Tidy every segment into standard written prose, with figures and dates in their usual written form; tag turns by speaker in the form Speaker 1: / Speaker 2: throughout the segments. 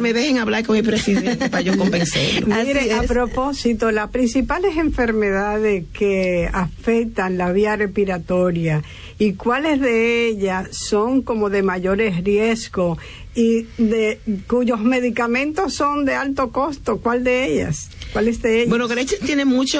Speaker 1: me dejen hablar con el presidente para yo convencerlo.
Speaker 2: Mire, a propósito, las principales enfermedades que afectan la vía respiratoria y cuáles de ellas son como de mayores riesgos y de cuyos medicamentos son de alto costo, ¿cuál de ellas? ¿Cuáles de ellas?
Speaker 1: Bueno, Gretchen tiene mucha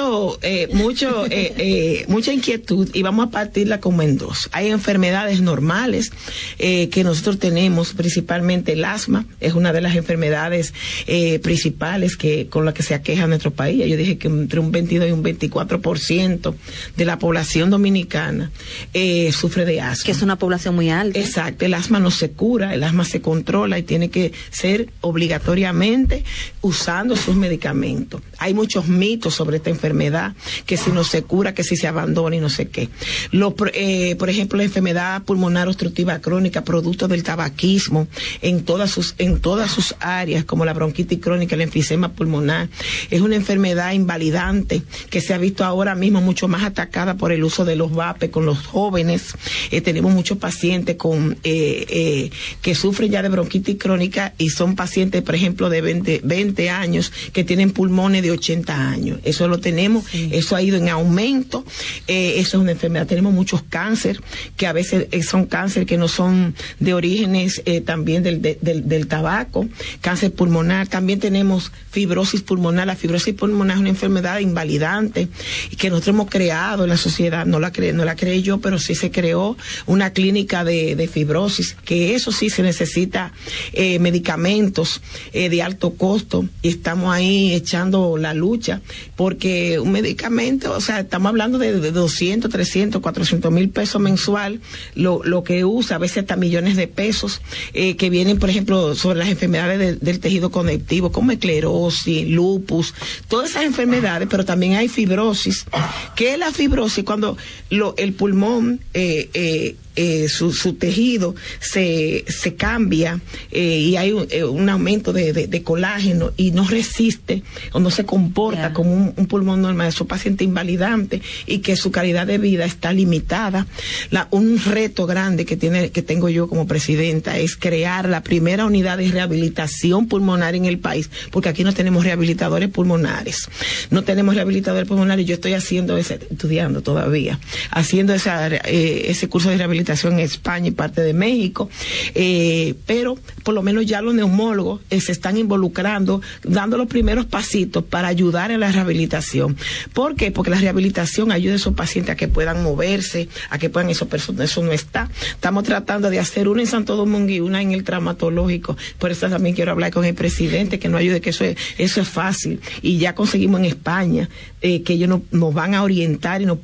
Speaker 1: inquietud y vamos a partirla como en dos. Hay enfermedades normales que nosotros tenemos, principalmente el asma, es una de las enfermedades principales con la que se aqueja nuestro país. Yo dije que entre un 22 y un 24% de la población dominicana sufre de asma.
Speaker 3: Que es una población muy alta.
Speaker 1: Exacto, el asma no se cura, el asma se controla y tiene que ser obligatoriamente usando sus medicamentos. Hay muchos mitos sobre esta enfermedad, que si no se cura, que si se abandona y no sé qué. Por ejemplo, la enfermedad pulmonar obstructiva crónica, producto del tabaquismo, en todas sus áreas, como la bronquitis crónica, el enfisema pulmonar, es una enfermedad invalidante que se ha visto ahora mismo mucho más atacada por el uso de los vapes con los jóvenes. Tenemos muchos pacientes que sufren ya de bronquitis crónica y son pacientes, por ejemplo, de 20 años que tienen pulmones de 80 años. Eso lo tenemos, sí. Eso ha ido en aumento. Eso es una enfermedad. Tenemos muchos cáncer, que a veces son cáncer que no son de orígenes también del tabaco, cáncer pulmonar. También tenemos fibrosis pulmonar. La fibrosis pulmonar es una enfermedad invalidante que nosotros hemos creado en la sociedad. No la creé yo, pero sí se creó una clínica de fibrosis, que eso sí se necesita medicamentos de alto costo, y estamos ahí echando la lucha, porque un medicamento, o sea, estamos hablando de 200, 300, 400 mil pesos mensual, lo que usa, a veces hasta millones de pesos, que vienen, por ejemplo, sobre las enfermedades del tejido conectivo, como esclerosis, lupus, todas esas enfermedades, pero también hay fibrosis. ¿Qué es la fibrosis? Cuando el pulmón, su tejido se cambia y hay un aumento de colágeno y no resiste o no se comporta como un pulmón normal. Es un paciente invalidante y que su calidad de vida está limitada. Un reto grande que tengo yo como presidenta es crear la primera unidad de rehabilitación pulmonar en el país, porque aquí no tenemos rehabilitadores pulmonares. No tenemos rehabilitadores pulmonares. Yo estoy estudiando todavía, haciendo ese curso de rehabilitación en España y parte de México, pero por lo menos ya los neumólogos se están involucrando, dando los primeros pasitos para ayudar en la rehabilitación. ¿Por qué? Porque la rehabilitación ayuda a esos pacientes a que puedan moverse, a que puedan, eso no está. Estamos tratando de hacer una en Santo Domingo y una en el traumatológico. Por eso también quiero hablar con el presidente, que nos ayude, que eso es fácil. Y ya conseguimos en España que ellos nos van a orientar y nos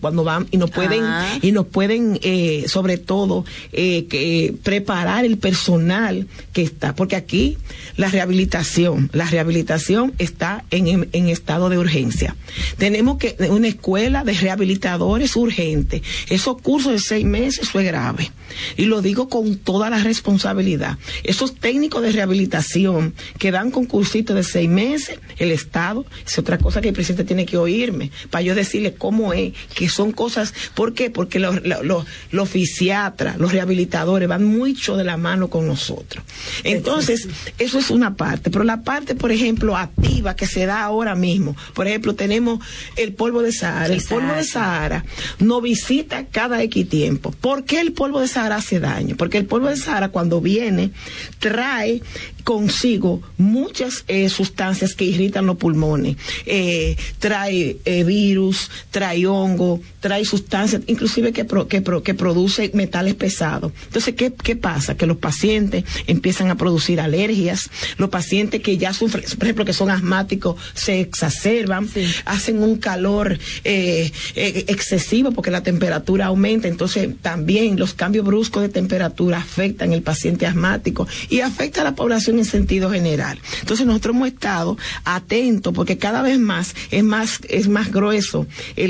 Speaker 1: pueden sobre todo preparar el personal que está, porque aquí la rehabilitación está en estado de urgencia. Tenemos una escuela de rehabilitadores urgente. Esos cursos de 6 meses, eso es grave, y lo digo con toda la responsabilidad. Esos técnicos de rehabilitación que dan concursitos de 6 meses, el Estado, es otra cosa que el presidente tiene que oírme, para yo decirle cómo es, que son cosas. ¿Por qué? Porque los fisiatras, los rehabilitadores van mucho de la mano con nosotros. Entonces, eso es una parte, pero la parte, por ejemplo, activa que se da ahora mismo, por ejemplo, tenemos el polvo de Sahara. El polvo de Sahara nos visita cada X tiempo. ¿Por qué el polvo de Sahara hace daño? Porque el polvo de Sahara, cuando viene, trae consigo muchas sustancias que irritan los pulmones, trae virus, trae hongo, trae sustancias inclusive que producen metales pesados. Entonces, ¿qué pasa? Que los pacientes empiezan a producir alergias, los pacientes que ya sufren, por ejemplo, que son asmáticos, se exacerban, hacen un calor excesivo porque la temperatura aumenta. Entonces, también los cambios bruscos de temperatura afectan al paciente asmático y afecta a la población en sentido general. Entonces, nosotros hemos estado atentos porque cada vez más es más grueso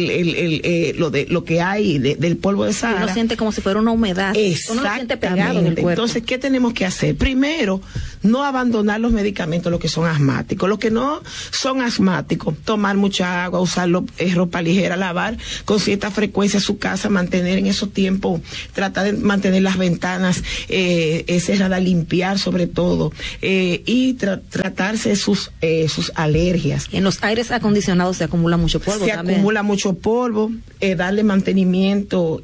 Speaker 1: lo que hay del polvo de Sahara.
Speaker 3: Uno siente como si fuera una humedad.
Speaker 1: Exactamente.
Speaker 3: Uno lo siente pegado en el cuerpo.
Speaker 1: Entonces, ¿qué tenemos que hacer? Primero, no abandonar los medicamentos, los que son asmáticos. Los que no son asmáticos, tomar mucha agua, usar ropa ligera, lavar con cierta frecuencia su casa, mantener en esos tiempos, tratar de mantener las ventanas cerradas, limpiar sobre todo, y tratarse sus alergias.
Speaker 3: En los aires acondicionados se acumula mucho polvo.
Speaker 1: Acumula mucho polvo, darle mantenimiento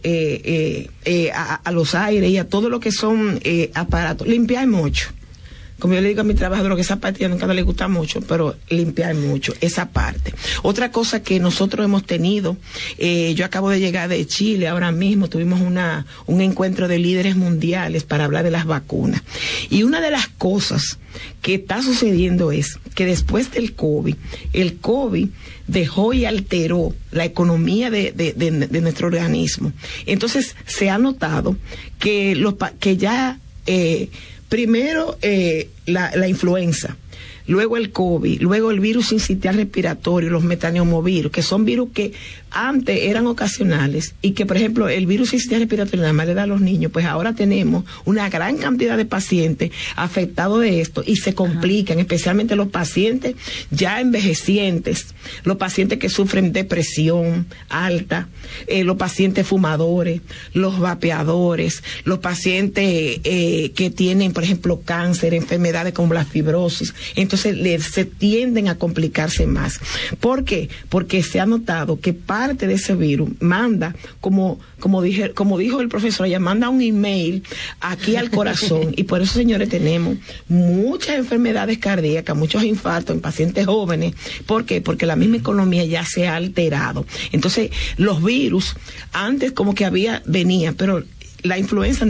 Speaker 1: a los aires y a todo lo que son aparatos. Limpiar mucho. Como yo le digo a mi trabajador, que esa parte ya nunca le gusta mucho, pero limpiar mucho, esa parte. Otra cosa que nosotros hemos tenido, yo acabo de llegar de Chile, ahora mismo tuvimos un encuentro de líderes mundiales para hablar de las vacunas. Y una de las cosas que está sucediendo es que después del COVID, el COVID dejó y alteró la economía de nuestro organismo. Entonces se ha notado que ya primero la influenza, luego el COVID, luego el virus sincitial respiratorio, los metaneumovirus, que son virus que antes eran ocasionales y que, por ejemplo, el virus sincitial respiratorio nada más le da a los niños, pues ahora tenemos una gran cantidad de pacientes afectados de esto y se complican, especialmente los pacientes ya envejecientes, los pacientes que sufren depresión alta, los pacientes fumadores, los vapeadores, los pacientes que tienen, por ejemplo, cáncer, enfermedades como la fibrosis. Entonces se tienden a complicarse más. ¿Por qué? Porque se ha notado que parte de ese virus manda, como dijo el profesor, ella manda un email aquí al corazón, y por eso, señores, tenemos muchas enfermedades cardíacas, muchos infartos en pacientes jóvenes. ¿Por qué? Porque la misma economía ya se ha alterado. Entonces, los virus, antes como que venía, pero la influenza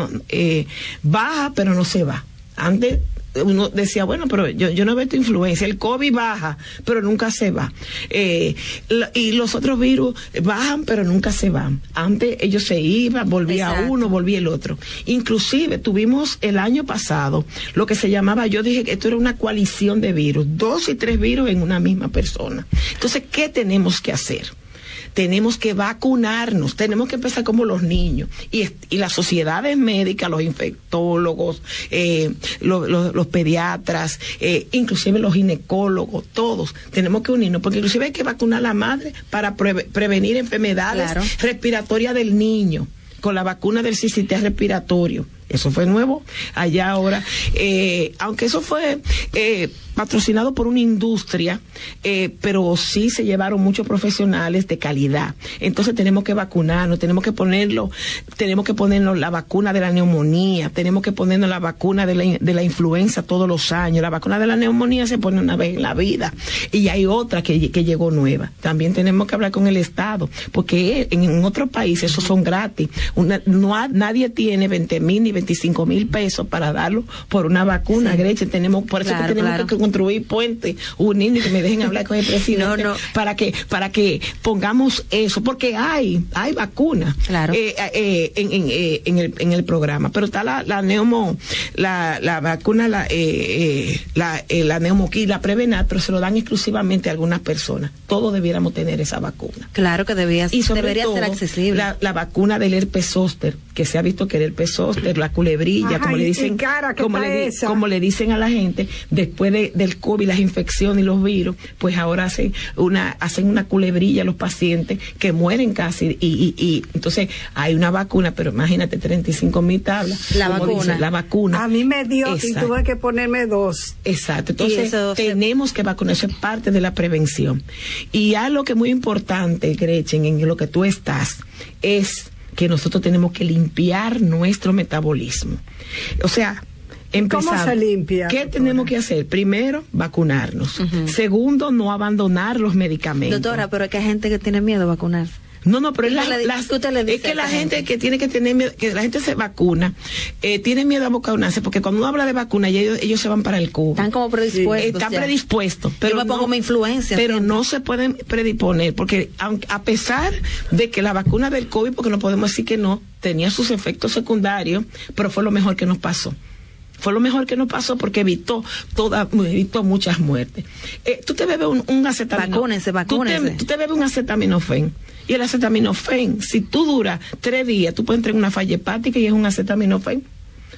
Speaker 1: baja, pero no se va. Antes uno decía, bueno, pero yo no veo esta influencia, el COVID baja, pero nunca se va. Y los otros virus bajan, pero nunca se van. Antes ellos se iban, volvía uno, volvía el otro. Inclusive tuvimos el año pasado lo que se llamaba, yo dije que esto era una coalición de virus, 2 y 3 virus en una misma persona. Entonces, ¿qué tenemos que hacer? Tenemos que vacunarnos, tenemos que empezar como los niños, y las sociedades médicas, los infectólogos, los pediatras, inclusive los ginecólogos, todos tenemos que unirnos, porque inclusive hay que vacunar a la madre para prevenir enfermedades respiratorias del niño, con la vacuna del sincitial respiratorio. Eso fue nuevo allá ahora, aunque eso fue patrocinado por una industria, pero sí se llevaron muchos profesionales de calidad. Entonces tenemos que vacunarnos, tenemos que ponernos la vacuna de la neumonía, tenemos que ponernos la vacuna de la influenza todos los años. La vacuna de la neumonía se pone una vez en la vida, y hay otra que llegó nueva. También tenemos que hablar con el Estado, porque en otros países esos son gratis. Nadie tiene 20,000 ni 25,000 pesos para darlo por una vacuna, Gretchen. Por eso que tenemos que construir puentes, unirnos, y que me dejen hablar con el presidente para que pongamos eso, porque hay vacunas en el programa, pero está la vacuna, la neumoquina, la Prevenat, pero se lo dan exclusivamente a algunas personas. Todos debiéramos tener esa vacuna.
Speaker 3: Claro que debería ser accesible.
Speaker 1: La vacuna del herpes zóster, que se ha visto que el herpes zóster, la culebrilla, como le dicen a la gente, después del COVID, las infecciones y los virus, pues ahora hacen una culebrilla a los pacientes que mueren casi, y entonces hay una vacuna, pero imagínate, 35,000 tablas. La vacuna.
Speaker 2: A mí me dio y tuve que ponerme 2.
Speaker 1: Exacto. Entonces tenemos que vacunar, eso es parte de la prevención. Y algo que es muy importante, Gretchen, en lo que tú estás, es que nosotros tenemos que limpiar nuestro metabolismo. O sea, empezar.
Speaker 2: ¿Cómo se limpia?
Speaker 1: ¿Qué tenemos que hacer? Primero, vacunarnos. Segundo, no abandonar los medicamentos.
Speaker 3: Doctora, pero es que hay gente que tiene miedo a vacunarse.
Speaker 1: No, pero es que la gente que tiene que tener miedo, que la gente se vacuna, tiene miedo a vacunarse, porque cuando uno habla de vacuna, ellos se van para el cubo.
Speaker 3: Están como predispuestos.
Speaker 1: Están predispuestos. Pero
Speaker 3: yo me pongo mi influencia.
Speaker 1: Pero no se pueden predisponer, porque a pesar de que la vacuna del COVID, porque no podemos decir que no, tenía sus efectos secundarios, pero fue lo mejor que nos pasó. Fue lo mejor que nos pasó, porque evitó muchas muertes. Tú te bebes un acetaminofén.
Speaker 3: Vacúnense.
Speaker 1: Tú te bebes un acetaminofén. Y el acetaminofén, si tú duras 3 días, tú puedes entrar en una falla hepática y es un acetaminofén.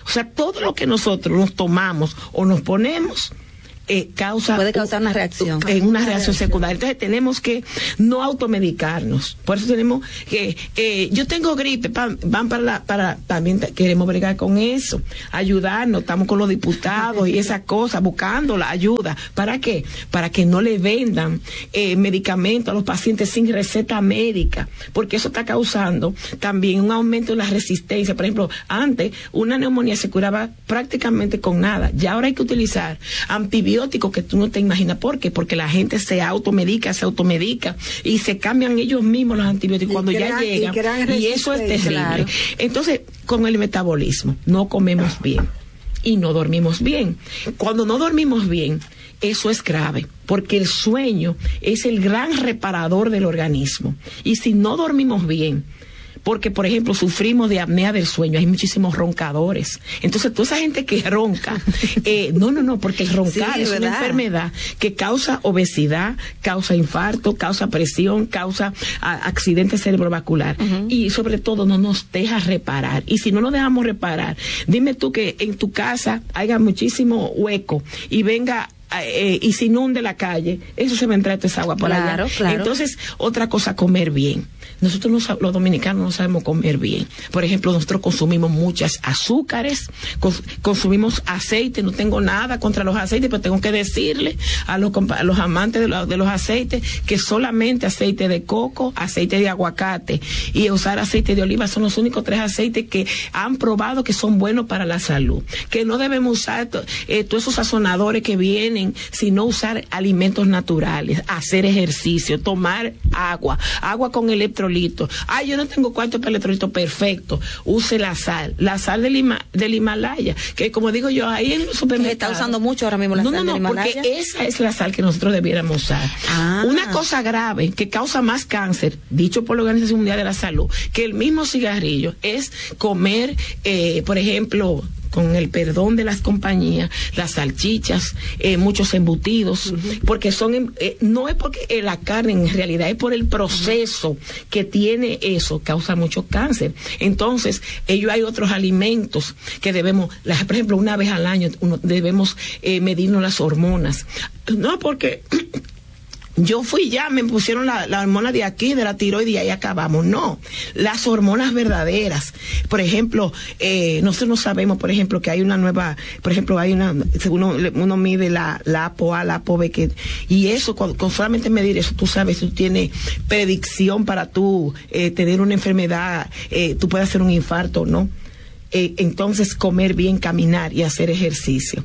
Speaker 1: O sea, todo lo que nosotros nos tomamos o nos ponemos
Speaker 3: puede causar una reacción.
Speaker 1: Una reacción secundaria. Entonces tenemos que no automedicarnos. Por eso tenemos que, yo tengo gripe, van también queremos bregar con eso, ayudarnos, estamos con los diputados y esas cosas, buscando la ayuda. ¿Para qué? Para que no le vendan medicamentos a los pacientes sin receta médica, porque eso está causando también un aumento de la resistencia. Por ejemplo, antes una neumonía se curaba prácticamente con nada, ya ahora hay que utilizar antibióticos que tú no te imaginas. ¿Por qué? Porque la gente se automedica y se cambian ellos mismos los antibióticos cuando ya llegan, y eso es terrible. Claro. Entonces, con el metabolismo, no comemos bien y no dormimos bien. Cuando no dormimos bien, eso es grave, porque el sueño es el gran reparador del organismo. Y si no dormimos bien, porque, por ejemplo, sufrimos de apnea del sueño, hay muchísimos roncadores. Entonces, toda esa gente que ronca, no, porque el roncar es una enfermedad que causa obesidad, causa infarto, causa presión, causa accidente cerebrovascular. Y sobre todo no nos deja reparar. Y si no nos dejamos reparar, dime tú que en tu casa haya muchísimo hueco y venga y se inunde la calle, eso se va a entrar toda esa agua por allá. Claro. Entonces, otra cosa, comer bien. Nosotros los dominicanos no sabemos comer bien. Por ejemplo, nosotros consumimos muchas azúcares, consumimos aceite. No tengo nada contra los aceites, pero tengo que decirle a los amantes de los aceites que solamente aceite de coco, aceite de aguacate y usar aceite de oliva son los únicos 3 aceites que han probado que son buenos para la salud. Que no debemos usar todos esos sazonadores que vienen, sino usar alimentos naturales, hacer ejercicio, tomar agua con electrolitos. Yo no tengo cuarto para electrolitos, perfecto. Use la sal del Himalaya, que como digo yo, ahí en los supermercados.
Speaker 3: Se está usando mucho ahora mismo la sal del Himalaya.
Speaker 1: Porque esa es la sal que nosotros debiéramos usar. Una cosa grave que causa más cáncer, dicho por la Organización Mundial de la Salud, que el mismo cigarrillo, es comer, por ejemplo, con el perdón de las compañías, las salchichas, muchos embutidos, porque no es porque la carne en realidad, es por el proceso que tiene eso, causa mucho cáncer. Entonces, hay otros alimentos que debemos, por ejemplo, una vez al año debemos medirnos las hormonas. No porque yo fui me pusieron la hormona de aquí, de la tiroides, y ahí acabamos. No, las hormonas verdaderas. Por ejemplo, nosotros no sabemos, por ejemplo, que hay una nueva, por ejemplo, según uno mide la ApoA, la ApoB, y eso, con solamente medir eso, tú sabes, tú tienes predicción para tú tener una enfermedad, tú puedes hacer un infarto, ¿no? Entonces, comer bien, caminar y hacer ejercicio.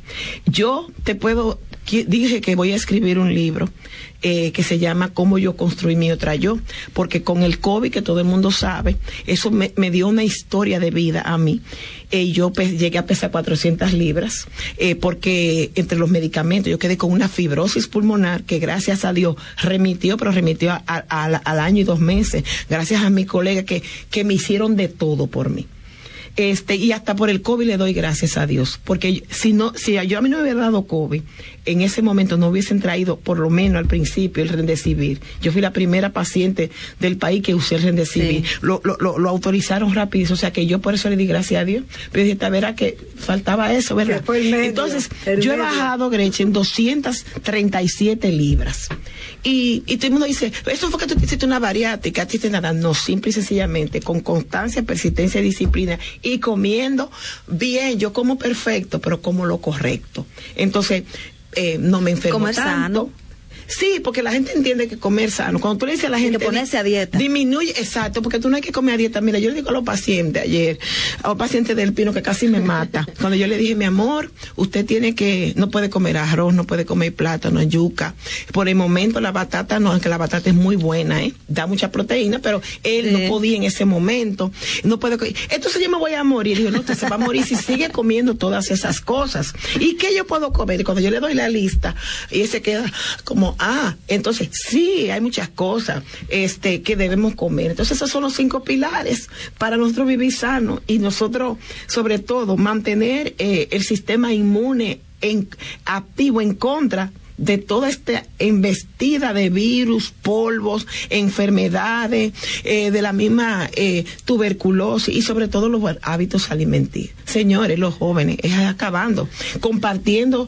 Speaker 1: Dije que voy a escribir un libro que se llama Cómo yo construí mi otra yo, porque con el COVID, que todo el mundo sabe, eso me dio una historia de vida a mí. Yo llegué a pesar 400 libras, porque entre los medicamentos yo quedé con una fibrosis pulmonar que gracias a Dios remitió al año y 2 meses, gracias a mis colegas que me hicieron de todo por mí. Y hasta por el COVID le doy gracias a Dios, porque si yo a mí no me hubiera dado COVID, en ese momento no hubiesen traído, por lo menos al principio, el Remdesivir. Yo fui la primera paciente del país que usé el Remdesivir. Sí. Lo autorizaron rapidísimo, o sea que yo por eso le di gracias a Dios. Pero dije, verá que faltaba eso, ¿verdad? Entonces, yo he bajado, Gretchen, 237 libras. Y todo el mundo dice, eso fue que tú hiciste una bariátrica, hiciste nada. No, simple y sencillamente, con constancia, persistencia y disciplina, y comiendo bien. Yo como perfecto, pero como lo correcto. Entonces, no me enfermo
Speaker 3: comer
Speaker 1: tanto.
Speaker 3: Sano.
Speaker 1: Sí, porque la gente entiende que comer sano, cuando tú le dices a la gente
Speaker 3: que ponerse a dieta,
Speaker 1: disminuye, exacto, porque tú no hay que comer a dieta. Mira, yo le digo a los pacientes ayer, a un paciente del Pino que casi me mata, cuando yo le dije, mi amor, usted no puede comer arroz, no puede comer plátano, yuca, por el momento la batata no, aunque la batata es muy buena, da mucha proteína, pero él no podía en ese momento, no puede comer. Entonces yo me voy a morir. Digo, no, usted se va a morir si sigue comiendo todas esas cosas. ¿Y qué yo puedo comer? Y cuando yo le doy la lista, y él se queda como, entonces sí, hay muchas cosas que debemos comer. Entonces esos son los 5 pilares para nosotros vivir sano, y nosotros sobre todo mantener el sistema inmune activo en contra de toda esta embestida de virus, polvos, enfermedades, de la misma tuberculosis y sobre todo los hábitos alimenticios. Señores, los jóvenes, es acabando, compartiendo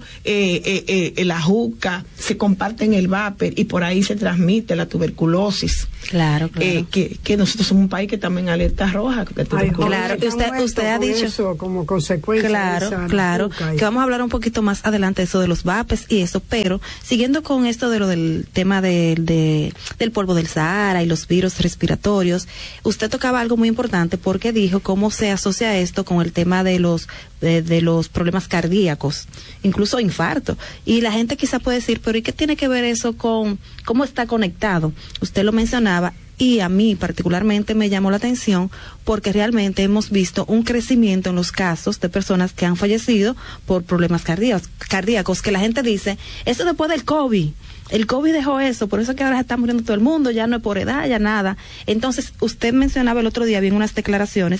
Speaker 1: la juca, se comparten el vapor y por ahí se transmite la tuberculosis.
Speaker 3: Claro.
Speaker 1: Que nosotros somos un país que también alerta roja.
Speaker 3: Claro, usted ha dicho
Speaker 2: eso como consecuencia.
Speaker 3: Claro, que vamos a hablar un poquito más adelante de eso de los vapes y eso, pero siguiendo con esto de lo del tema del polvo del Sahara y los virus respiratorios, usted tocaba algo muy importante porque dijo cómo se asocia esto con el tema de los problemas cardíacos, incluso infarto. Y la gente quizá puede decir, pero ¿y qué tiene que ver eso con cómo está conectado? Usted lo mencionaba. Y a mí particularmente me llamó la atención porque realmente hemos visto un crecimiento en los casos de personas que han fallecido por problemas cardíacos, que la gente dice, eso después del COVID. El COVID dejó eso, por eso es que ahora se está muriendo todo el mundo, ya no es por edad, ya nada. Entonces, usted mencionaba el otro día, bien unas declaraciones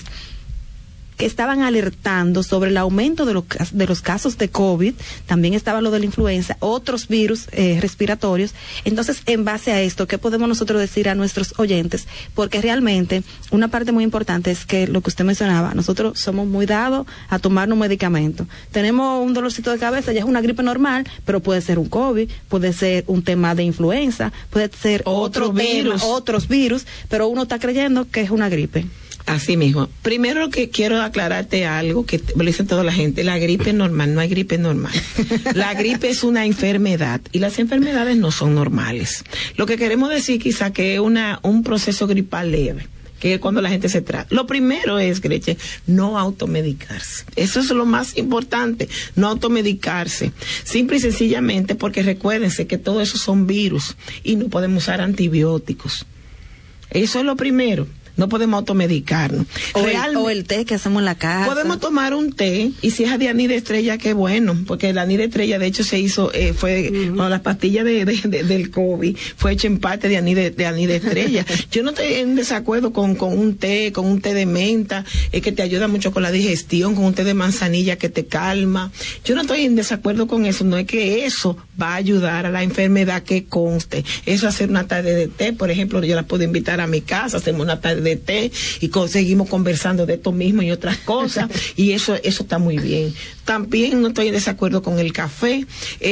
Speaker 3: que estaban alertando sobre el aumento de los casos de COVID, también estaba lo de la influenza, otros virus respiratorios. Entonces, en base a esto, ¿qué podemos nosotros decir a nuestros oyentes? Porque realmente una parte muy importante es que lo que usted mencionaba, nosotros somos muy dados a tomarnos medicamentos. Tenemos un dolorcito de cabeza, ya es una gripe normal, pero puede ser un COVID, puede ser un tema de influenza, puede ser otros virus, pero uno está creyendo que es una gripe.
Speaker 1: Así mismo. Primero lo que quiero aclararte algo que me lo dice toda la gente, la gripe es normal, no hay gripe normal. La gripe es una enfermedad y las enfermedades no son normales. Lo que queremos decir quizá que es un proceso gripal leve, que es cuando la gente se trata. Lo primero es, Gretchen, no automedicarse. Eso es lo más importante, no automedicarse. Simple y sencillamente porque recuérdense que todo eso son virus y no podemos usar antibióticos. Eso es lo primero. No podemos automedicarnos.
Speaker 3: O el té que hacemos en la casa.
Speaker 1: Podemos tomar un té, y si es de anís de estrella, qué bueno, porque el anís de estrella, de hecho, se hizo, con las pastillas del COVID, fue hecho en parte de anís de estrella. Yo no estoy en desacuerdo con un té de menta, que te ayuda mucho con la digestión, con un té de manzanilla que te calma. Yo no estoy en desacuerdo con eso, no es que eso va a ayudar a la enfermedad que conste. Eso, hacer una tarde de té, por ejemplo, yo la puedo invitar a mi casa, hacemos una tarde de té y seguimos conversando de esto mismo y otras cosas y eso está muy bien. También no estoy en desacuerdo con el café,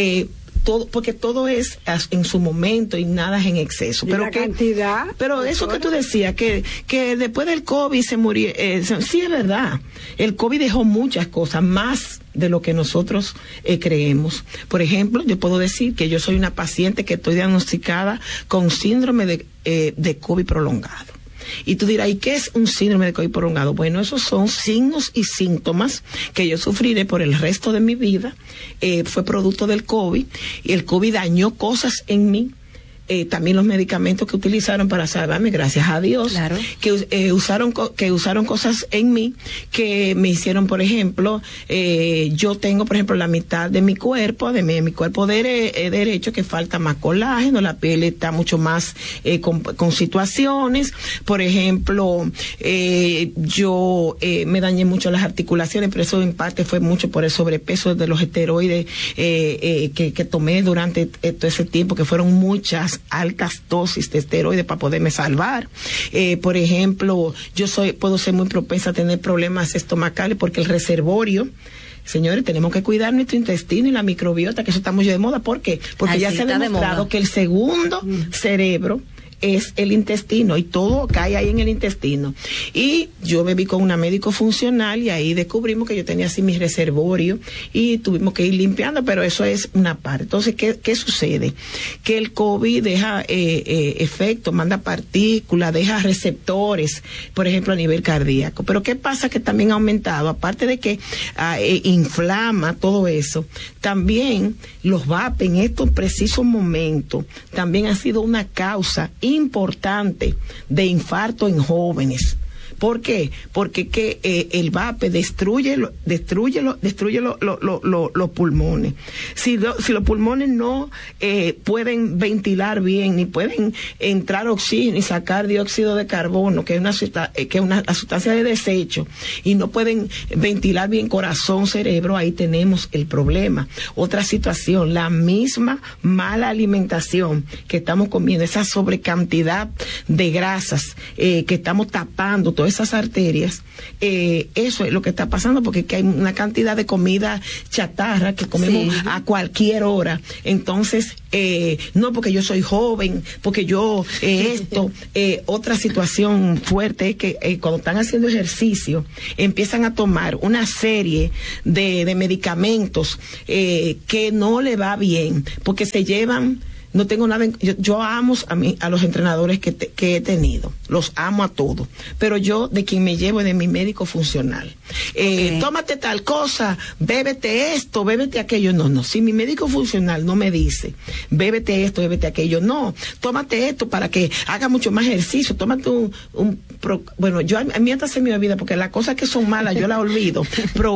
Speaker 1: porque todo es en su momento y nada es en exceso.
Speaker 2: Pero cantidad.
Speaker 1: Pero eso que tú decías, que después del COVID se murió, sí es verdad. El COVID dejó muchas cosas más de lo que nosotros creemos. Por ejemplo, yo puedo decir que yo soy una paciente que estoy diagnosticada con síndrome de COVID prolongado. Y tú dirás, ¿y qué es un síndrome de COVID prolongado? Bueno, esos son signos y síntomas que yo sufriré por el resto de mi vida. Fue producto del COVID, y el COVID dañó cosas en mí. También los medicamentos que utilizaron para salvarme, gracias a Dios,
Speaker 3: claro,
Speaker 1: que usaron cosas en mí que me hicieron, por ejemplo, yo tengo, por ejemplo, la mitad de mi cuerpo, mi cuerpo derecho, que falta más colágeno, la piel está mucho más con situaciones, por ejemplo, yo me dañé mucho las articulaciones, pero eso en parte fue mucho por el sobrepeso de los esteroides que tomé durante todo ese tiempo, que fueron muchas altas dosis de esteroides para poderme salvar. Por ejemplo, puedo ser muy propensa a tener problemas estomacales porque el reservorio, señores, tenemos que cuidar nuestro intestino y la microbiota, que eso está muy de moda. ¿Por qué? Porque ya se ha demostrado que el segundo cerebro es el intestino y todo cae ahí en el intestino. Y yo me vi con una médico funcional y ahí descubrimos que yo tenía así mi reservorio y tuvimos que ir limpiando, pero eso es una parte. Entonces, ¿qué sucede? Que el COVID deja efectos, manda partículas, deja receptores, por ejemplo, a nivel cardíaco. Pero ¿qué pasa? Que también ha aumentado, aparte de que inflama todo eso, también los vapes en estos precisos momentos también ha sido una causa importante de infarto en jóvenes. ¿Por qué? Porque el VAPE destruye los pulmones. Si los pulmones no pueden ventilar bien, ni pueden entrar oxígeno y sacar dióxido de carbono, que es una sustancia de desecho, y no pueden ventilar bien corazón, cerebro, ahí tenemos el problema. Otra situación, la misma mala alimentación que estamos comiendo, esa sobrecantidad de grasas que estamos tapando todas esas arterias, eso es lo que está pasando, porque hay una cantidad de comida chatarra que comemos a cualquier hora. Entonces, no porque yo soy joven, porque yo otra situación fuerte es que cuando están haciendo ejercicio empiezan a tomar una serie de medicamentos que no le va bien, porque se llevan. No tengo nada, yo amo a los entrenadores que he tenido, los amo a todos, pero yo de quien me llevo es de mi médico funcional. Tómate tal cosa, bébete esto, bébete aquello. No, si mi médico funcional no me dice, bébete esto, bébete aquello, no, tómate esto para que haga mucho más ejercicio, tómate bueno, a mí hasta se me olvida, porque las cosas que son malas yo las olvido,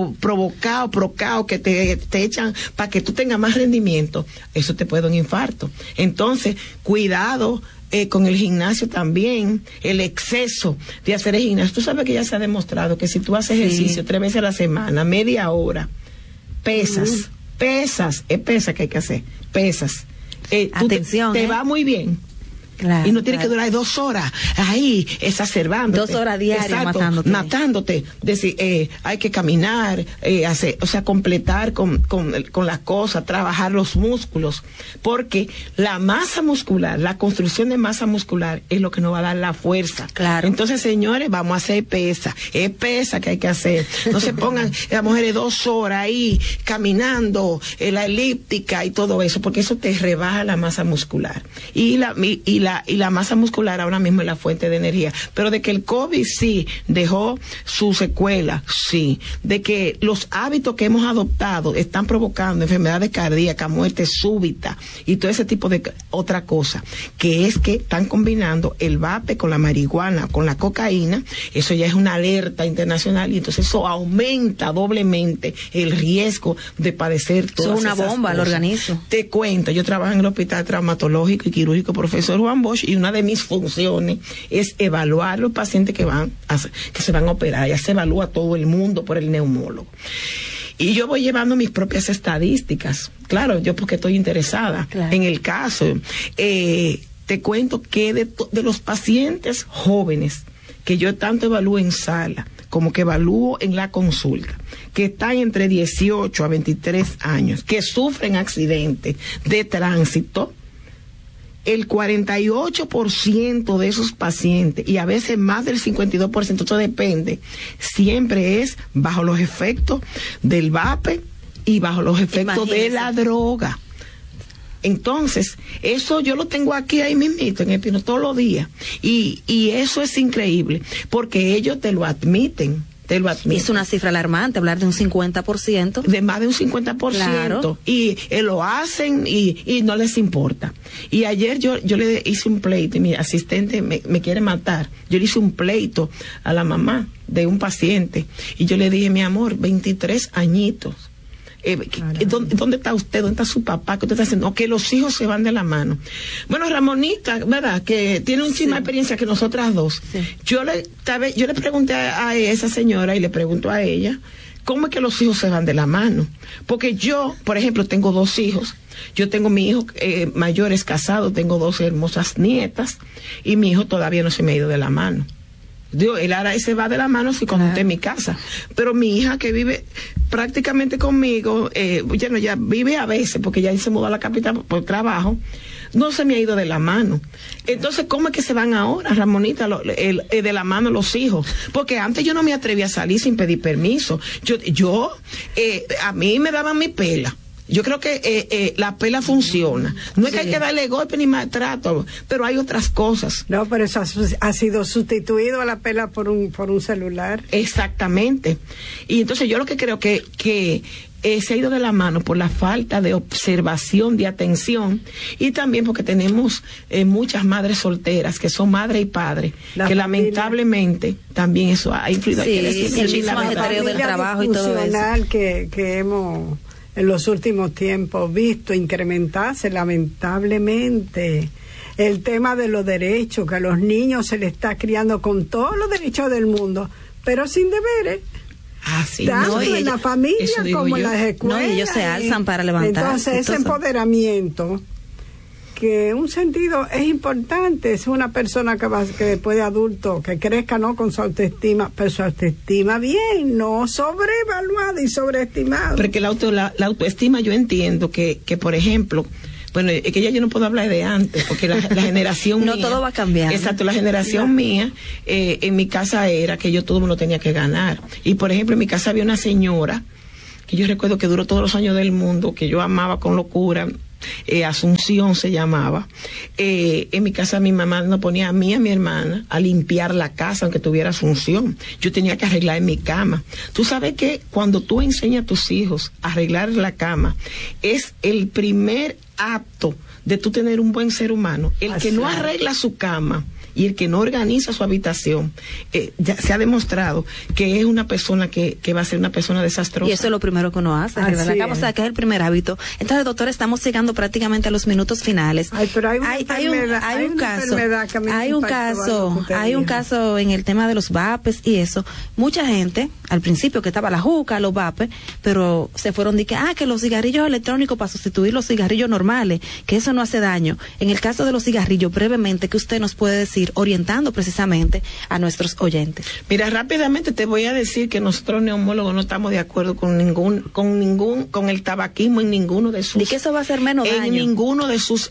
Speaker 1: procao, que te echan para que tú tengas más rendimiento, eso te puede dar un infarto. Entonces, cuidado con el gimnasio también, el exceso de hacer el gimnasio. Tú sabes que ya se ha demostrado que si tú haces ejercicio 3 veces a la semana, media hora, pesas, es pesa que hay que hacer, pesas.
Speaker 3: Atención,
Speaker 1: te va muy bien.
Speaker 3: Claro,
Speaker 1: y no tiene que durar 2 horas ahí exacerbándote.
Speaker 3: 2 horas diarias matándote.
Speaker 1: Decir, hay que caminar, completar con las cosas, trabajar los músculos, porque la masa muscular, la construcción de masa muscular es lo que nos va a dar la fuerza.
Speaker 3: Claro.
Speaker 1: Entonces, señores, vamos a hacer pesa. Es pesa que hay que hacer. No se pongan las mujeres 2 horas ahí caminando, la elíptica y todo eso, porque eso te rebaja la masa muscular. Y la masa muscular ahora mismo es la fuente de energía. Pero de que el COVID sí dejó su secuela, sí. De que los hábitos que hemos adoptado están provocando enfermedades cardíacas, muerte súbita y todo ese tipo de otra cosa, que es que están combinando el vape con la marihuana, con la cocaína. Eso ya es una alerta internacional, y entonces eso aumenta doblemente el riesgo de padecer todas esas cosas.
Speaker 3: Es una bomba al organismo.
Speaker 1: Te cuento, yo trabajo en el Hospital Traumatológico y Quirúrgico Profesor Juan Bosch, y una de mis funciones es evaluar los pacientes que se van a operar. Ya se evalúa todo el mundo por el neumólogo. Y yo voy llevando mis propias estadísticas. Claro, yo porque estoy interesada en el caso. Te cuento que de los pacientes jóvenes que yo tanto evalúo en sala como que evalúo en la consulta, que están entre 18 a 23 años, que sufren accidentes de tránsito, el 48% de esos pacientes, y a veces más del 52%, esto depende, siempre es bajo los efectos del vape y bajo los efectos de la droga. Entonces, eso yo lo tengo aquí ahí mismito en Espino todos los días, y eso es increíble, porque ellos te lo admiten. Es
Speaker 3: una cifra alarmante hablar de un 50%.
Speaker 1: De más de un 50%. Claro. Y lo hacen y no les importa. Y ayer yo le hice un pleito, y mi asistente me quiere matar. Yo le hice un pleito a la mamá de un paciente, y yo le dije, mi amor, 23 añitos. ¿Dónde está usted? ¿Dónde está su papá? ¿Qué usted está haciendo? Que los hijos se van de la mano. Bueno, Ramonita, ¿verdad? Que tiene un chisme de experiencia que nosotras dos. Sí. Yo le pregunté a esa señora, y le pregunto a ella, ¿cómo es que los hijos se van de la mano? Porque yo, por ejemplo, tengo 2 hijos. Yo tengo mi hijo mayor, es casado, tengo 2 hermosas nietas, y mi hijo todavía no se me ha ido de la mano. Digo, él ahora se va de la mano si cuando esté en mi casa. Pero mi hija, que vive prácticamente conmigo, ya vive a veces, porque ya se mudó a la capital por trabajo, no se me ha ido de la mano. Entonces, ¿cómo es que se van ahora, Ramonita, de la mano los hijos? Porque antes yo no me atrevía a salir sin pedir permiso. A mí me daban mi pela. Yo creo que la pela funciona. No es que hay que darle golpe ni maltrato, pero hay otras cosas.
Speaker 2: No, pero eso ha sido sustituido a la pela por un celular.
Speaker 1: Exactamente. Y entonces yo lo que creo que se ha ido de la mano por la falta de observación, de atención, y también porque tenemos muchas madres solteras que son madre y padre, que lamentablemente también eso ha influido.
Speaker 3: Sí, el mismo ajetreo del trabajo y todo eso.
Speaker 2: Que hemos en los últimos tiempos visto incrementarse lamentablemente. El tema de los derechos, que a los niños se les está criando con todos los derechos del mundo, pero sin deberes.
Speaker 1: Sí,
Speaker 2: tanto en la familia como en las escuelas.
Speaker 3: No, ellos se alzan para levantarse.
Speaker 2: Entonces, ese empoderamiento, que en un sentido es importante, es una persona que después de adulto, que crezca no con su autoestima, pero su autoestima bien, no sobrevaluada y sobreestimada.
Speaker 1: Porque la autoestima, yo entiendo que por ejemplo, bueno, es que ya yo no puedo hablar de antes, porque la generación
Speaker 3: no,
Speaker 1: mía...
Speaker 3: todo va a cambiar.
Speaker 1: Exacto, la generación mía, en mi casa era que yo todo el mundo tenía que ganar. Y, por ejemplo, en mi casa había una señora, que yo recuerdo que duró todos los años del mundo, que yo amaba con locura, Asunción se llamaba. En mi casa mi mamá nos ponía a mí y a mi hermana a limpiar la casa, aunque tuviera Asunción. Yo tenía que arreglar en mi cama. Tú sabes que cuando tú enseñas a tus hijos a arreglar la cama, es el primer acto de tú tener un buen ser humano. El que no arregla su cama y el que no organiza su habitación, ya se ha demostrado que es una persona que va a ser una persona desastrosa.
Speaker 3: Y eso es lo primero que uno hace, arreglar la cama, o sea, que es el primer hábito. Entonces, doctora, estamos llegando prácticamente a los minutos finales.
Speaker 2: Pero
Speaker 3: hay un caso en el tema de los vapes y eso. Mucha gente, al principio que estaba la juca, los vapes, pero se fueron de que los cigarrillos electrónicos para sustituir los cigarrillos normales, que eso no hace daño. En el caso de los cigarrillos, brevemente, ¿qué usted nos puede decir, orientando precisamente a nuestros oyentes?
Speaker 1: Mira, rápidamente te voy a decir que nosotros neumólogos no estamos de acuerdo con el tabaquismo en ninguno de sus...
Speaker 3: ¿Y que eso va a hacer menos daño?
Speaker 1: En ninguno de sus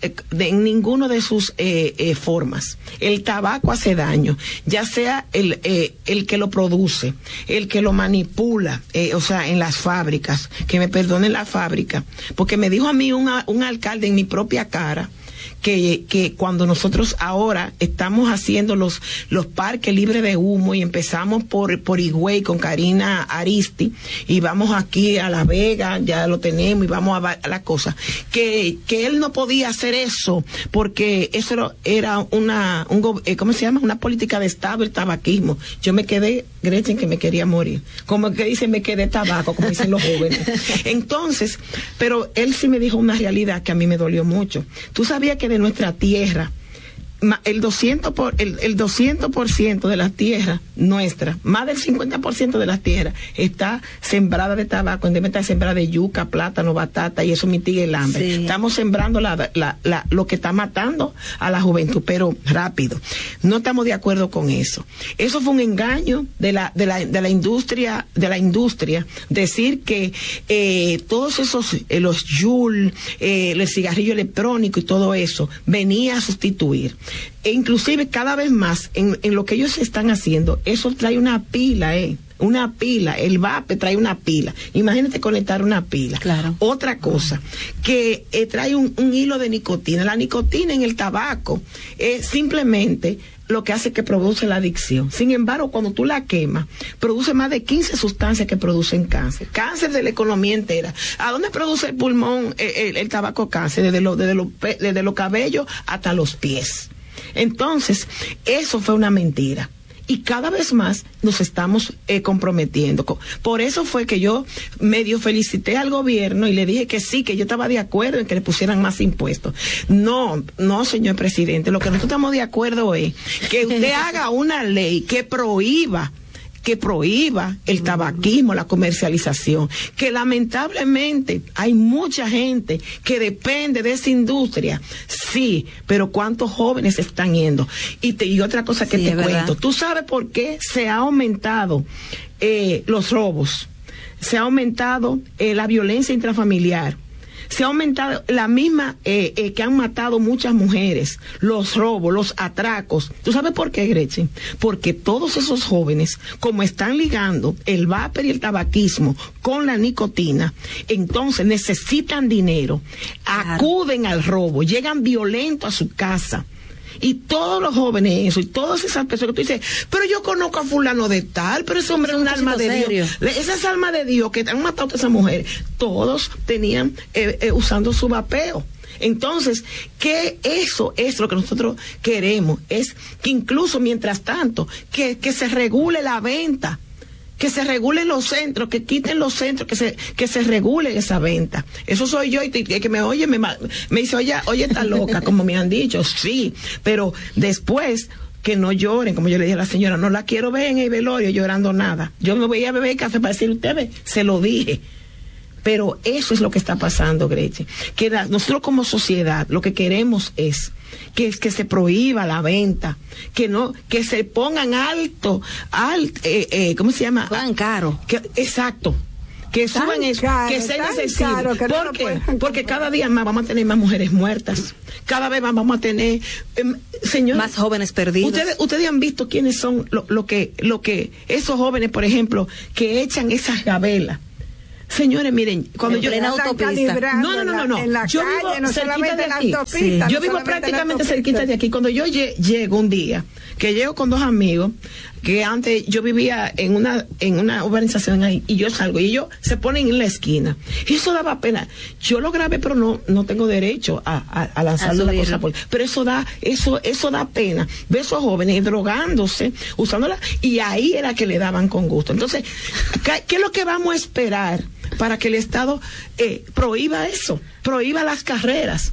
Speaker 1: formas. El tabaco hace daño, ya sea el que lo produce, el que lo manipula, o sea, en las fábricas, que me perdonen la fábrica, porque me dijo a mí un alcalde en mi propia cara, que cuando nosotros ahora estamos haciendo los parques libres de humo y empezamos por Higüey con Karina Aristi y vamos aquí a La Vega, ya lo tenemos y vamos a la cosa, que él no podía hacer eso porque eso era ¿cómo se llama? Una política de Estado, el tabaquismo. Yo me quedé, Gretchen, que me quería morir. Como que dicen, me quedé tabaco, como dicen los jóvenes. Entonces, pero él sí me dijo una realidad que a mí me dolió mucho. Tú sabías que de nuestra tierra, el 200% de las tierras nuestras, más del 50% de las tierras está sembrada de tabaco, en vez de estar sembrada de yuca, plátano, batata, y eso mitiga el hambre. Sí. Estamos sembrando lo que está matando a la juventud, pero rápido. No estamos de acuerdo con eso. Eso fue un engaño de la industria, decir que todos esos, los Juul, el cigarrillo electrónico y todo eso, venía a sustituir. E inclusive cada vez más en lo que ellos están haciendo, eso trae una pila, el vape trae una pila. Imagínate conectar una pila.
Speaker 3: Claro.
Speaker 1: Otra cosa, que trae un hilo de nicotina. La nicotina en el tabaco es simplemente lo que hace que produce la adicción. Sin embargo, cuando tú la quemas, produce más de 15 sustancias que producen cáncer. Cáncer de la economía entera. ¿A dónde produce el pulmón el tabaco cáncer? Desde los cabellos hasta los pies. Entonces, eso fue una mentira. Y cada vez más nos estamos comprometiendo. Por eso fue que yo medio felicité al gobierno y le dije que sí, que yo estaba de acuerdo en que le pusieran más impuestos. No, señor presidente, lo que nosotros estamos de acuerdo es que usted haga una ley que prohíba el tabaquismo, la comercialización, que lamentablemente hay mucha gente que depende de esa industria, sí, pero ¿cuántos jóvenes están yendo? Y otra cosa que te cuento, ¿tú sabes por qué se ha aumentado los robos? Se ha aumentado la violencia intrafamiliar. Se ha aumentado la misma que han matado muchas mujeres, los robos, los atracos. ¿Tú sabes por qué, Gretchen? Porque todos esos jóvenes, como están ligando el vapor y el tabaquismo con la nicotina, entonces necesitan dinero, acuden al robo, llegan violentos a su casa. Y todos los jóvenes eso, y todas esas personas que tú dices, pero yo conozco a fulano de tal, pero ese hombre es un alma de Dios. Esas almas de Dios que han matado a esa mujer, todos tenían usando su vapeo. Entonces, que eso es lo que nosotros queremos, es que incluso mientras tanto, que se regule la venta, que se regulen los centros, que quiten los centros, que se regule esa venta. Eso soy yo, y que me oye, me dice, oye, está loca, como me han dicho, sí, pero después que no lloren, como yo le dije a la señora, no la quiero ver en el velorio llorando nada. Yo me voy a beber café para decir, usted se lo dije. Pero eso es lo que está pasando, Gretchen. Que nosotros como sociedad lo que queremos es que se prohíba la venta, que se pongan alto, ¿cómo se llama?
Speaker 3: Tan caro.
Speaker 1: Exacto. Que suban eso, que sean accesibles. ¿Por qué? Porque cada día más vamos a tener más mujeres muertas. Cada vez más vamos a tener, señor,
Speaker 3: más jóvenes perdidos.
Speaker 1: Ustedes han visto quiénes son lo que esos jóvenes, por ejemplo, que echan esas gabelas. Señores, miren, cuando yo
Speaker 3: en autopista.
Speaker 1: No.
Speaker 2: En la
Speaker 1: yo
Speaker 2: calle,
Speaker 1: vivo
Speaker 2: no
Speaker 1: cerquita de aquí.
Speaker 2: Sí.
Speaker 1: Yo vivo prácticamente cerquita de aquí. Cuando yo llego un día, que llego con dos amigos, que antes yo vivía en una urbanización ahí, y yo salgo y ellos se ponen en la esquina. Y eso daba pena. Yo lo grabé, pero no tengo derecho a lanzarle una cosa por. Pero eso da pena. Ver esos jóvenes drogándose, usándola, y ahí era que le daban con gusto. Entonces, ¿qué es lo que vamos a esperar para que el Estado prohíba las carreras?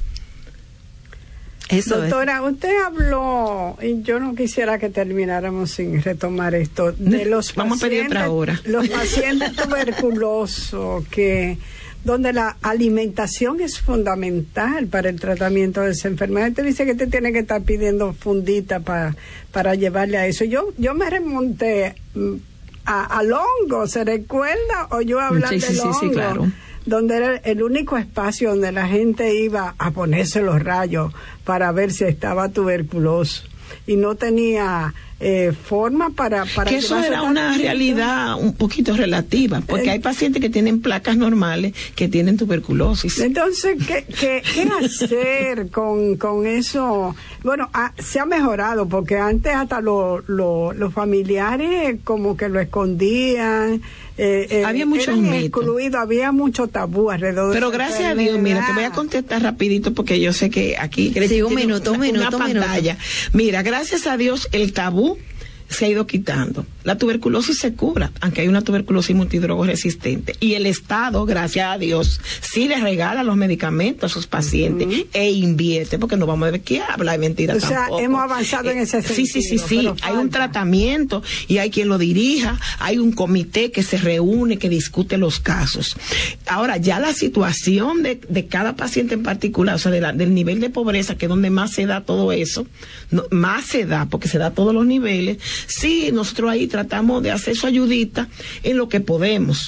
Speaker 2: Doctora, usted habló, y yo no quisiera que termináramos sin retomar esto, de los
Speaker 1: Vamos a pedir otra hora.
Speaker 2: Los pacientes tuberculosos, donde la alimentación es fundamental para el tratamiento de esa enfermedad. Usted dice que te tiene que estar pidiendo fundita para llevarle a eso. Yo me remonté al hongo, ¿se recuerda? O yo hablar del hongo. Sí, claro. Donde era el único espacio donde la gente iba a ponerse los rayos para ver si estaba tuberculoso. Y no tenía forma para
Speaker 1: que eso era una realidad un poquito relativa, porque hay pacientes que tienen placas normales que tienen tuberculosis.
Speaker 2: Entonces, ¿qué hacer con eso? Bueno, se ha mejorado, porque antes hasta los familiares como que lo escondían.
Speaker 1: Había muchos mitos,
Speaker 2: había mucho tabú alrededor.
Speaker 1: Pero gracias a Dios, mira, te voy a contestar rapidito, porque yo sé que aquí
Speaker 3: sí, un minuto.
Speaker 1: Pantalla. Mira, gracias a Dios el tabú se ha ido quitando. La tuberculosis se cura, aunque hay una tuberculosis multidrogoresistente. Y el Estado, gracias a Dios, sí le regala los medicamentos a sus pacientes e invierte, porque no vamos a ver qué habla de mentira tampoco.
Speaker 2: O sea, hemos avanzado en ese sentido.
Speaker 1: Sí. Hay un tratamiento y hay quien lo dirija, hay un comité que se reúne, que discute los casos. Ahora, ya la situación de cada paciente en particular, o sea, del nivel de pobreza, que es donde más se da todo eso, más se da, porque se da a todos los niveles. Sí, nosotros ahí tratamos de hacer su ayudita en lo que podemos.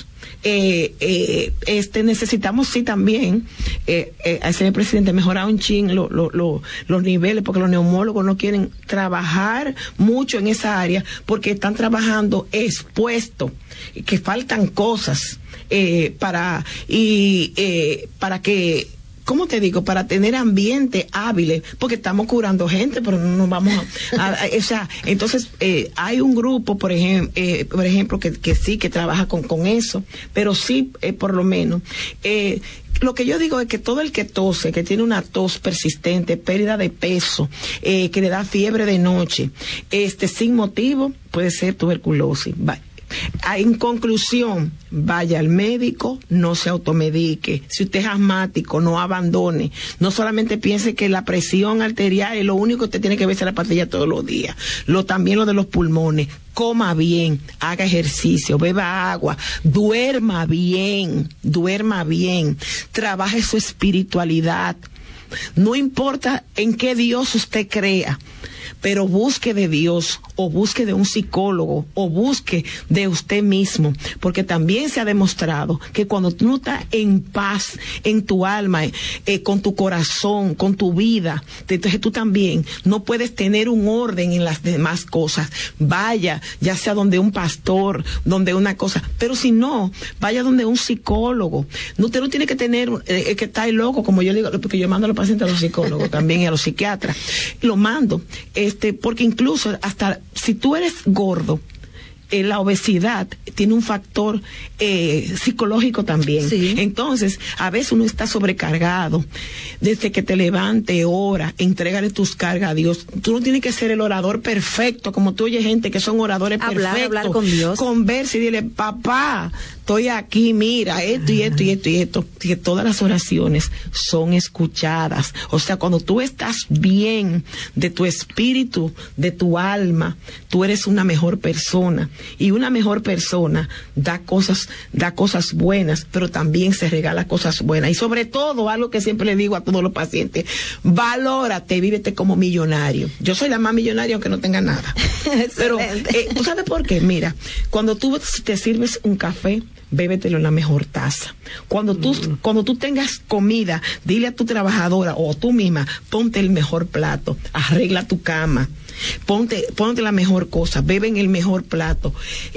Speaker 1: Necesitamos también, señor presidente, mejorar un chin los niveles, porque los neumólogos no quieren trabajar mucho en esa área, porque están trabajando expuestos, que faltan cosas para que, ¿cómo te digo? Para tener ambiente hábil, porque estamos curando gente, pero no nos vamos o sea, entonces hay un grupo, por ejemplo, que sí, que trabaja con eso, pero sí, por lo menos, lo que yo digo es que todo el que tose, que tiene una tos persistente, pérdida de peso, que le da fiebre de noche, sin motivo, puede ser tuberculosis. En conclusión, vaya al médico, no se automedique. Si usted es asmático, no abandone. No solamente piense que la presión arterial es lo único que usted tiene que verse la pastilla todos los días. También lo de los pulmones. Coma bien, haga ejercicio, beba agua, duerma bien, trabaje su espiritualidad. No importa en qué Dios usted crea, pero busque de Dios, o busque de un psicólogo, o busque de usted mismo, porque también se ha demostrado que cuando tú no estás en paz en tu alma, con tu corazón, con tu vida, entonces tú también no puedes tener un orden en las demás cosas. Vaya, ya sea donde un pastor, donde una cosa, pero si no, vaya donde un psicólogo. Usted no tiene que tener, que estar loco, como yo digo, porque yo mando a los los pacientes a los psicólogos también y a los psiquiatras. Lo mando, porque incluso hasta si tú eres gordo, la obesidad tiene un factor psicológico también. Sí. Entonces, a veces uno está sobrecargado. Desde que te levante, ora, entrégale tus cargas a Dios. Tú no tienes que ser el orador perfecto, como tú oyes gente que son oradores perfectos.
Speaker 3: Hablar con Dios.
Speaker 1: Conversa y dile, papá, estoy aquí, mira, esto y esto y esto y esto. Que todas las oraciones son escuchadas. O sea, cuando tú estás bien de tu espíritu, de tu alma, tú eres una mejor persona. Y una mejor persona da cosas buenas, pero también se regala cosas buenas. Y sobre todo, algo que siempre le digo a todos los pacientes, valórate, vívete como millonario. Yo soy la más millonaria aunque no tenga nada. Pero, ¿tú sabes por qué? Mira, cuando tú te sirves un café, bébetelo en la mejor taza. Cuando tú tengas comida, dile a tu trabajadora o tú misma, ponte el mejor plato, arregla tu cama. Ponte la mejor cosa, bebe en el mejor plato,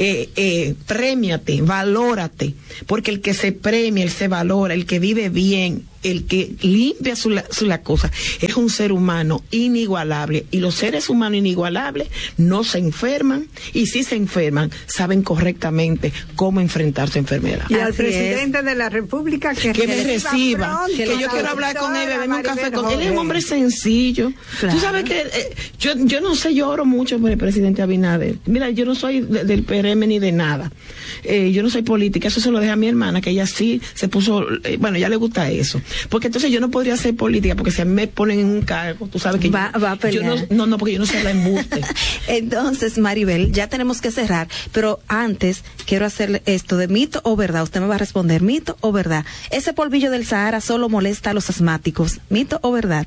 Speaker 1: prémiate, valórate, porque el que se premia, el se valora, el que vive bien, el que limpia su cosa, es un ser humano inigualable, y los seres humanos inigualables no se enferman, y si se enferman, saben correctamente cómo enfrentar su enfermedad.
Speaker 2: Y al presidente de la República que me reciba,
Speaker 1: que yo quiero hablar con él, beberme un café con él. Él es un hombre sencillo. Claro. Tú sabes que yo no sé, yo oro mucho por el presidente Abinader. Mira, yo no soy del PRM ni de nada. Yo no soy política, eso se lo deja a mi hermana, que ella sí se puso, ya le gusta eso. Porque entonces yo no podría hacer política, porque si a mí me ponen en un cargo, tú sabes que
Speaker 3: va a pelear.
Speaker 1: No, porque yo no sé la embuste.
Speaker 3: Entonces, Maribel, ya tenemos que cerrar, pero antes quiero hacerle esto de mito o verdad. Usted me va a responder, mito o verdad. Ese polvillo del Sahara solo molesta a los asmáticos, mito o verdad.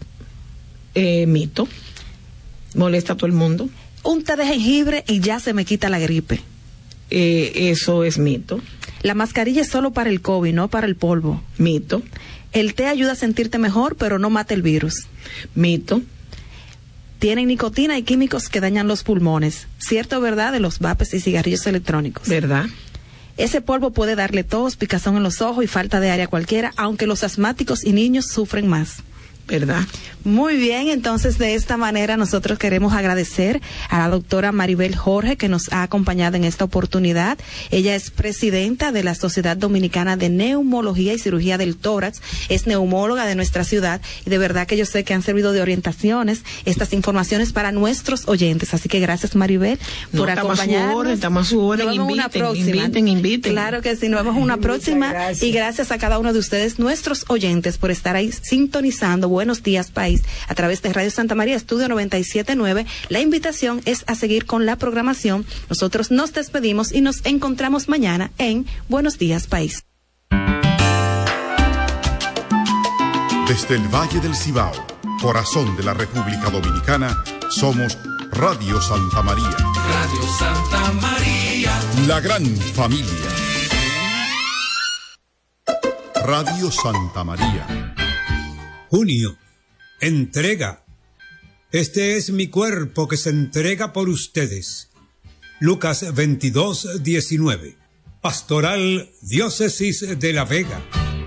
Speaker 1: Mito. Molesta a todo el mundo.
Speaker 3: Un té de jengibre y ya se me quita la gripe.
Speaker 1: Eso es mito.
Speaker 3: La mascarilla es solo para el COVID, no para el polvo.
Speaker 1: Mito.
Speaker 3: El té ayuda a sentirte mejor, pero no mata el virus.
Speaker 1: Mito.
Speaker 3: Tienen nicotina y químicos que dañan los pulmones. ¿Cierto o verdad de los vapes y cigarrillos electrónicos?
Speaker 1: Verdad.
Speaker 3: Ese polvo puede darle tos, picazón en los ojos y falta de aire a cualquiera, aunque los asmáticos y niños sufren más.
Speaker 1: ¿Verdad?
Speaker 3: Muy bien, entonces de esta manera nosotros queremos agradecer a la doctora Maribel Jorge que nos ha acompañado en esta oportunidad. Ella es presidenta de la Sociedad Dominicana de Neumología y Cirugía del Tórax, es neumóloga de nuestra ciudad y de verdad que yo sé que han servido de orientaciones estas informaciones para nuestros oyentes, así que gracias Maribel por acompañarnos.
Speaker 1: Estamos a su hora, inviten.
Speaker 3: Claro que sí, nos vemos una próxima y gracias a cada uno de ustedes, nuestros oyentes, por estar ahí sintonizando Buenos Días País a través de Radio Santa María, Estudio 97.9. La invitación es a seguir con la programación. Nosotros nos despedimos y nos encontramos mañana en Buenos Días País.
Speaker 4: Desde el Valle del Cibao, corazón de la República Dominicana, somos Radio Santa María.
Speaker 5: Radio Santa María.
Speaker 4: La gran familia. Radio Santa María.
Speaker 6: Junio, entrega. Este es mi cuerpo que se entrega por ustedes. Lucas 22:19. Pastoral Diócesis de La Vega.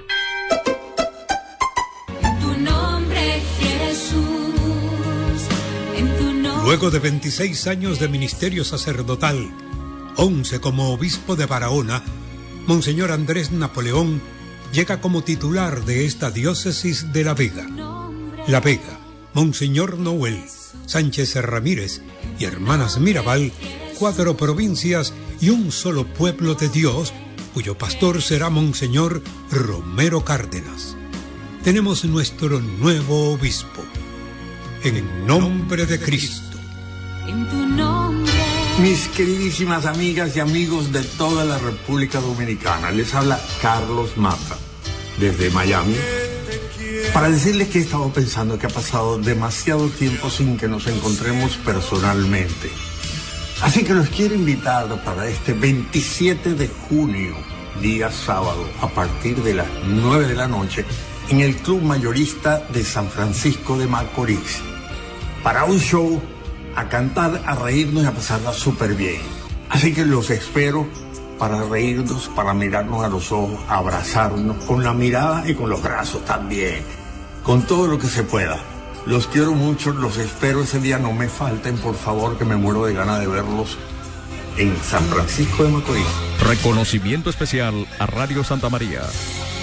Speaker 5: En tu nombre, Jesús. En tu nombre.
Speaker 6: Luego de 26 años de ministerio sacerdotal, 11 como obispo de Barahona, Monseñor Andrés Napoleón llega como titular de esta diócesis de La Vega. La Vega, Monseñor Noel, Sánchez Ramírez y Hermanas Mirabal, 4 provincias y un solo pueblo de Dios, cuyo pastor será Monseñor Romero Cárdenas. Tenemos nuestro nuevo obispo. En el nombre de Cristo.
Speaker 5: En tu nombre.
Speaker 7: Mis queridísimas amigas y amigos de toda la República Dominicana, les habla Carlos Mata, desde Miami, para decirles que he estado pensando que ha pasado demasiado tiempo sin que nos encontremos personalmente. Así que los quiero invitar para este 27 de junio, día sábado, a partir de las 9 de la noche, en el Club Mayorista de San Francisco de Macorís, para un show, a cantar, a reírnos y a pasarla súper bien. Así que los espero para reírnos, para mirarnos a los ojos, abrazarnos con la mirada y con los brazos también. con todo lo que se pueda. Los quiero mucho, los espero ese día, no me falten, por favor, que me muero de ganas de verlos en San Francisco de Macorís.
Speaker 8: Reconocimiento especial a Radio Santa María.